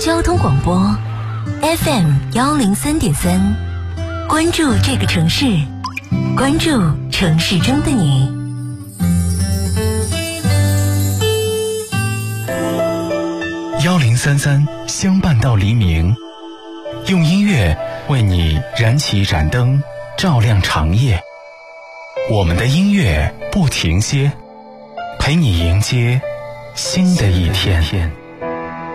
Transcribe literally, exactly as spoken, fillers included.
交通广播 F M 幺零三点三，关注这个城市，关注城市中的你。 幺零三三相伴到黎明，用音乐为你燃起一盏灯，照亮长夜。我们的音乐不停歇，陪你迎接新的一天。